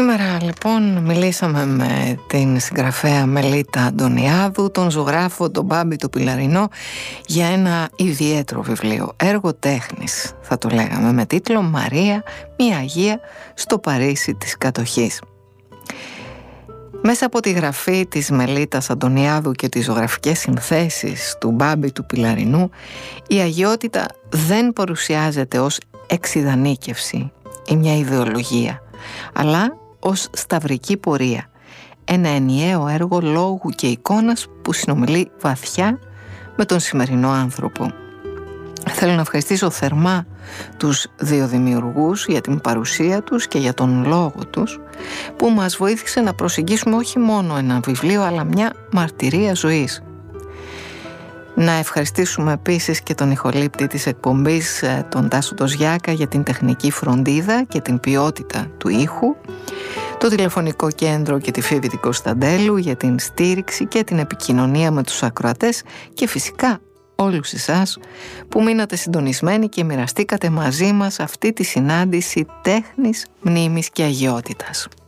Σήμερα λοιπόν μιλήσαμε με την συγγραφέα Μελίτα Αντωνιάδου, τον ζωγράφο τον Μπάμπη το Πιλαρινό, για ένα ιδιαίτερο βιβλίο, έργο τέχνης θα το λέγαμε, με τίτλο «Μαρία, μια Αγία στο Παρίσι της κατοχής». Μέσα από τη γραφή της Μελίτας Αντωνιάδου και τις ζωγραφικές συνθέσεις του Μπάμπη του Πιλαρινού, η αγιότητα δεν παρουσιάζεται ως εξιδανίκευση ή μια ιδεολογία, αλλά ως σταυρική πορεία, ένα ενιαίο έργο λόγου και εικόνας που συνομιλεί βαθιά με τον σημερινό άνθρωπο. Θέλω να ευχαριστήσω θερμά τους δύο δημιουργούς για την παρουσία τους και για τον λόγο τους, που μας βοήθησε να προσεγγίσουμε όχι μόνο ένα βιβλίο, αλλά μια μαρτυρία ζωής. Να ευχαριστήσουμε επίσης και τον ηχολήπτη της εκπομπής, τον Τάσο Τοζιάκα, για την τεχνική φροντίδα και την ποιότητα του ήχου, το τηλεφωνικό κέντρο και τη Φίβη Κωνσταντέλου για την στήριξη και την επικοινωνία με τους ακροατές, και φυσικά όλους εσάς που μείνατε συντονισμένοι και μοιραστήκατε μαζί μας αυτή τη συνάντηση τέχνης, μνήμης και αγιότητας.